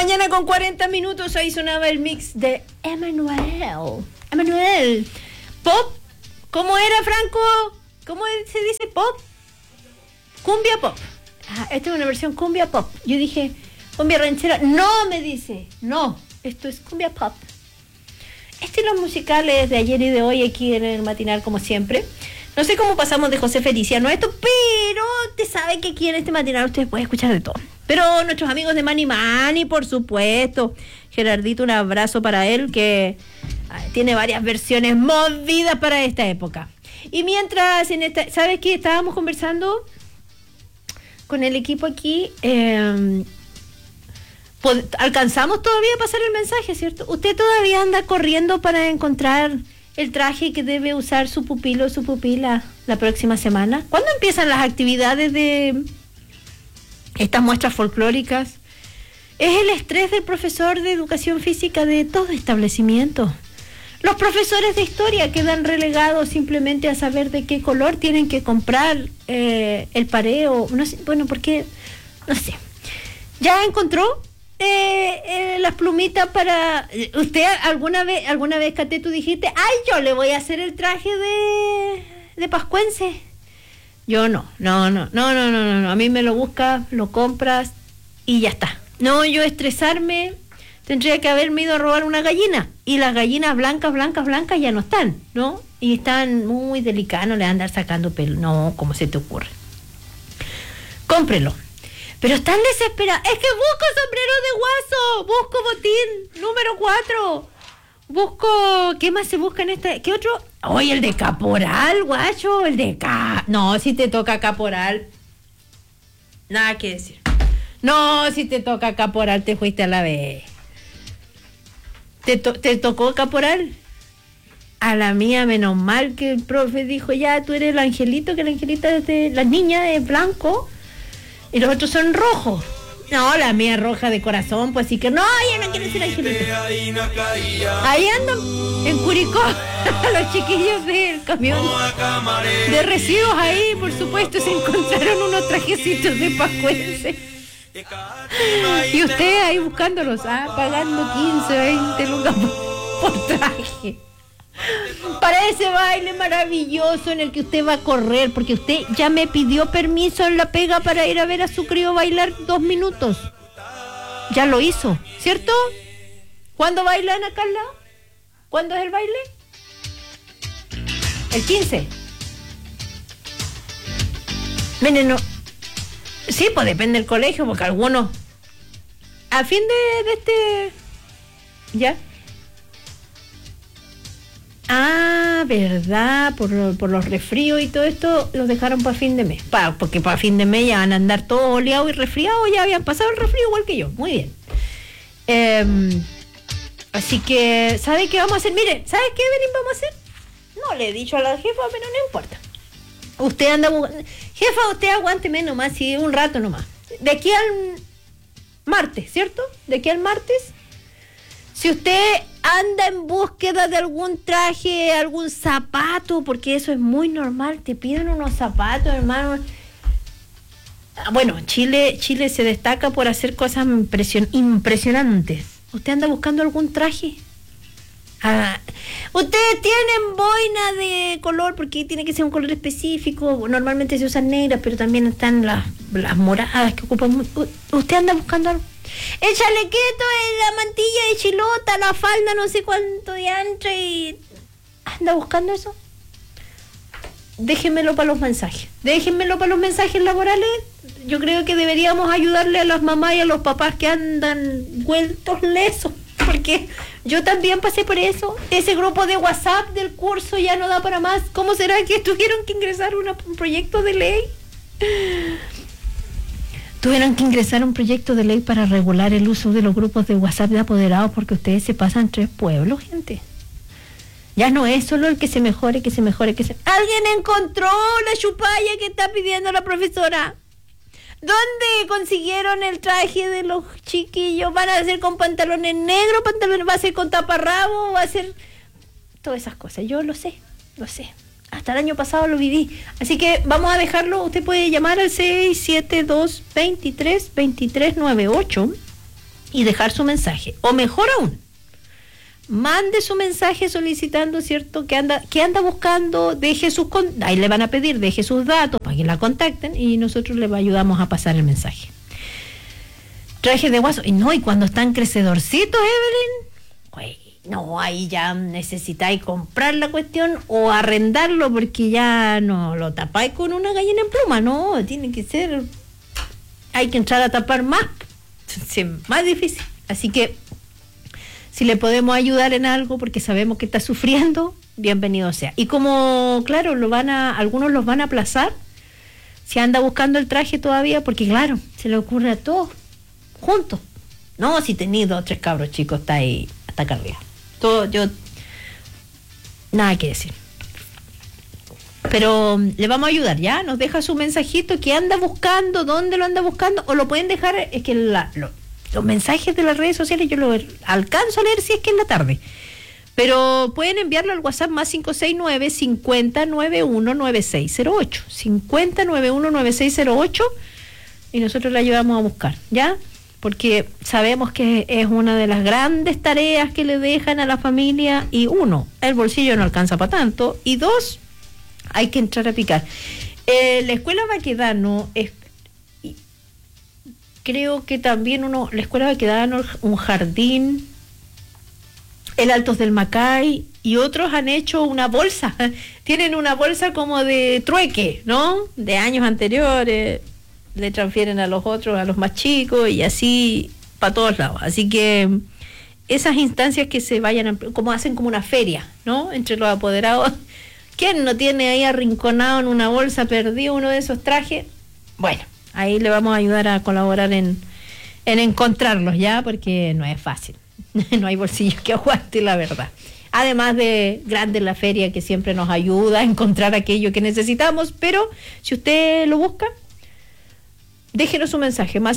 mañana con 40 minutos. Ahí sonaba el mix de Emanuel. Pop. ¿Cómo era, Franco? ¿Cómo se dice pop? Cumbia pop. Esta es una versión cumbia pop. Yo dije, cumbia ranchera. No, me dice. No, esto es cumbia pop. Estilos musicales de ayer y de hoy aquí en el matinal, como siempre. No sé cómo pasamos de José Feliciano a esto, pero te sabe que aquí en este matinal ustedes pueden escuchar de todo. Pero nuestros amigos de Mani Mani, por supuesto. Gerardito, un abrazo para él, que tiene varias versiones movidas para esta época. Y mientras, ¿sabes qué? Estábamos conversando con el equipo aquí. Alcanzamos todavía a pasar el mensaje, ¿cierto? Usted todavía anda corriendo para encontrar el traje que debe usar su pupilo o su pupila la próxima semana. ¿Cuándo empiezan las actividades de estas muestras folclóricas? Es el estrés del profesor de educación física de todo establecimiento. Los profesores de historia quedan relegados simplemente a saber de qué color tienen que comprar el pareo. No sé, bueno, porque no sé. ¿Ya encontró las plumitas para usted? Alguna vez, Cate, tú dijiste, ay, yo le voy a hacer el traje de pascuense? Yo no, a mí me lo buscas, lo compras y ya está. No, yo estresarme, tendría que haberme ido a robar una gallina, y las gallinas blancas ya no están, ¿no? Y están muy delicadas, no le van a andar sacando pelo. No, ¿cómo se te ocurre? Cómprelo. Pero están desesperados. Es que busco sombrero de guaso, busco botín número 4, busco, ¿qué más se busca en esta? ¿Qué otro? Oye, el de caporal, guacho, no, si te toca caporal, nada que decir. No, si te toca caporal, te fuiste a la vez. ¿Te tocó caporal? A la mía, menos mal que el profe dijo, ya, tú eres el angelito, que la angelita la niña es blanco y los otros son rojos. No, la mía es roja de corazón, pues sí que no, yo no quiero ser angelito. Ahí andan en Curicó los chiquillos del camión de residuos ahí, por supuesto, se encontraron unos trajecitos de pascuense. Y usted ahí buscándolos, pagando 15, 20 lucas por traje. Para ese baile maravilloso en el que usted va a correr, porque usted ya me pidió permiso en la pega para ir a ver a su crío bailar 2 minutos. Ya lo hizo, ¿cierto? ¿Cuándo baila, Ana Carla? ¿Cuándo es el baile? El 15. Miren, no. Sí, pues depende del colegio, porque algunos a fin de este... ¿Ya? ¿Verdad? Por los resfríos y todo esto, los dejaron para fin de mes. Porque para fin de mes ya van a andar todos oleados y resfriados, ya habían pasado el resfrío igual que yo. Muy bien. Así que, ¿sabe qué vamos a hacer? Mire, ¿sabe qué, Evelyn, vamos a hacer? No le he dicho a la jefa, pero no importa. Usted anda... Jefa, usted aguánteme nomás, sí, un rato nomás. De aquí al martes, ¿cierto? De aquí al martes. Si usted anda en búsqueda de algún traje, algún zapato, porque eso es muy normal, te piden unos zapatos, hermano. Bueno, Chile se destaca por hacer cosas impresionantes. ¿Usted anda buscando algún traje? Ustedes tienen boina de color, porque tiene que ser un color específico. Normalmente se usan negras, pero también están las moradas que ocupan. ¿Usted anda buscando algo? El chalequito, la mantilla de chilota, la falda, no sé cuánto de ancho, y ¿anda buscando eso? Déjenmelo para los mensajes. Déjenmelo para los mensajes laborales. Yo creo que deberíamos ayudarle a las mamás y a los papás que andan vueltos lesos, porque yo también pasé por eso. Ese grupo de WhatsApp del curso ya no da para más. ¿Cómo será que tuvieron que ingresar un proyecto de ley? Tuvieron que ingresar un proyecto de ley para regular el uso de los grupos de WhatsApp de apoderados, porque ustedes se pasan 3 pueblos, gente. Ya no es solo el que se mejore. ¿Alguien encontró la chupalla que está pidiendo la profesora? ¿Dónde consiguieron el traje de los chiquillos? ¿Van a ser con pantalones negros? ¿Va a ser con taparrabo? ¿Va a ser...? Todas esas cosas, yo lo sé. Hasta el año pasado lo viví. Así que vamos a dejarlo. Usted puede llamar al 672-23-2398 y dejar su mensaje. O mejor aún, mande su mensaje solicitando, ¿cierto?, que anda buscando, ahí le van a pedir, deje sus datos para que la contacten y nosotros le ayudamos a pasar el mensaje. Traje de guaso, y cuando están crecedorcitos, Evelyn, no, ahí ya necesitáis comprar la cuestión o arrendarlo, porque ya no lo tapáis con una gallina en pluma, no, tiene que ser, hay que entrar a tapar más, es más difícil. Así que si le podemos ayudar en algo porque sabemos que está sufriendo, bienvenido sea. Y como, claro, algunos los van a aplazar, si anda buscando el traje todavía, porque claro, se le ocurre a todos juntos. No, si tenéis 2 o 3 cabros chicos, está ahí hasta acá arriba. Nada que decir. Pero le vamos a ayudar, ¿ya? Nos deja su mensajito, que anda buscando, dónde lo anda buscando, o lo pueden dejar, es que los mensajes de las redes sociales yo los alcanzo a leer si es que en la tarde. Pero pueden enviarlo al WhatsApp más 569-5091-9608. 5091-9608 y nosotros le ayudamos a buscar, ¿ya? Porque sabemos que es una de las grandes tareas que le dejan a la familia y 1, el bolsillo no alcanza para tanto y 2, hay que entrar a picar. La escuela Baquedano creo que también la escuela Baquedano, un jardín, el Altos del Macay y otros han hecho una bolsa, tienen una bolsa como de trueque, ¿no? De años anteriores, le transfieren a los otros, a los más chicos y así para todos lados. Así que esas instancias que se vayan, como hacen como una feria, ¿no? Entre los apoderados. ¿Quién no tiene ahí arrinconado en una bolsa perdido uno de esos trajes? Bueno, ahí le vamos a ayudar a colaborar en encontrarlos, ¿ya? Porque no es fácil. No hay bolsillos que aguante, la verdad. Además de grande la feria que siempre nos ayuda a encontrar aquello que necesitamos, pero si usted lo busca, déjenos un mensaje, más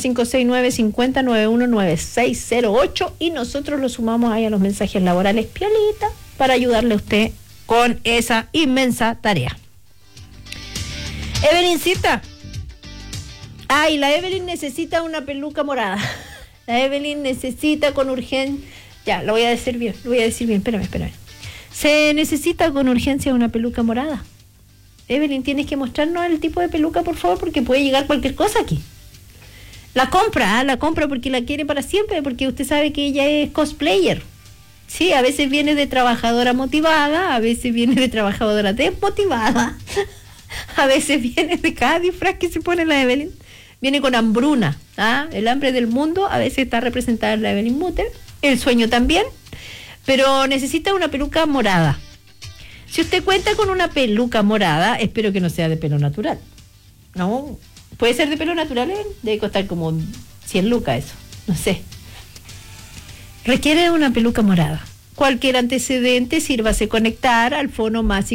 569-5091-9608 y nosotros lo sumamos ahí a los mensajes laborales piolita para ayudarle a usted con esa inmensa tarea. Evelyncita. Ay, la Evelyn necesita una peluca morada. La Evelyn necesita con urgencia. Ya, lo voy a decir bien, espérame. Se necesita con urgencia una peluca morada. Evelyn, tienes que mostrarnos el tipo de peluca, por favor, porque puede llegar cualquier cosa aquí. La compra porque la quiere para siempre, porque usted sabe que ella es cosplayer. Sí, a veces viene de trabajadora motivada, a veces viene de trabajadora desmotivada, a veces viene de cada disfraz que se pone la Evelyn. Viene con hambruna, el hambre del mundo a veces está representada en la Evelyn Mutter, el sueño también, pero necesita una peluca morada. Si usted cuenta con una peluca morada, espero que no sea de pelo natural. No, puede ser de pelo natural, debe costar como 100 lucas eso, no sé. Requiere una peluca morada. Cualquier antecedente, sírvase conectar al fono más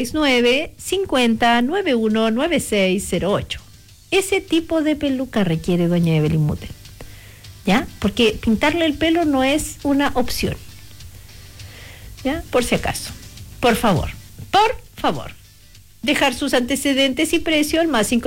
569-5091-9608. Ese tipo de peluca requiere doña Evelyn Mutter, ¿ya? Porque pintarle el pelo no es una opción, ¿ya? Por si acaso. Por favor. Dejar sus antecedentes y precio al más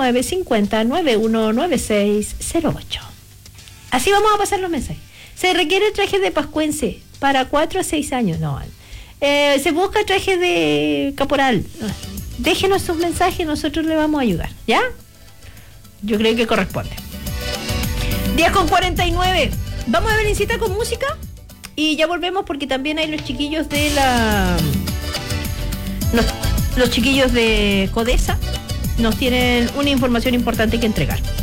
569-5091-9608. Así vamos a pasar los mensajes. Se requiere traje de pascuense para 4 a 6 años. No. Se busca traje de caporal. Déjenos sus mensajes, nosotros le vamos a ayudar, ¿ya? Yo creo que corresponde. 10:49. Vamos a ver cita con música y ya volvemos porque también hay los chiquillos de los chiquillos de Codesa nos tienen una información importante que entregar.